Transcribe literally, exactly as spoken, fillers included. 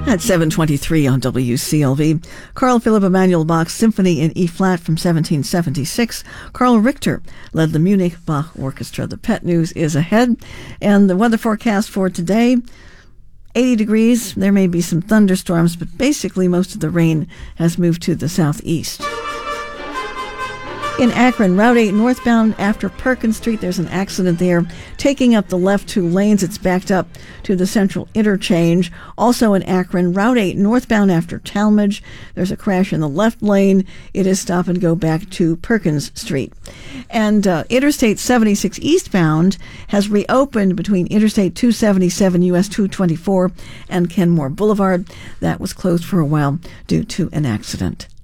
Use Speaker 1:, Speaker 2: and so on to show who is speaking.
Speaker 1: At seven twenty-three on W C L V, Carl Philipp Emanuel Bach's Symphony in E-flat from seventeen seventy-six. Carl Richter led the Munich Bach Orchestra. The pet news is ahead. And the weather forecast for today, eighty degrees. There may be some thunderstorms, but basically most of the rain has moved to the southeast. In Akron, Route eight northbound after Perkins Street, there's an accident there. Taking up the left two lanes, it's backed up to the central interchange. Also in Akron, Route eight northbound after Talmadge, there's a crash in the left lane. It is stop and go back to Perkins Street. And uh, Interstate seventy-six eastbound has reopened between Interstate two seventy-seven U S two twenty-four and Kenmore Boulevard. That was closed for a while due to an accident.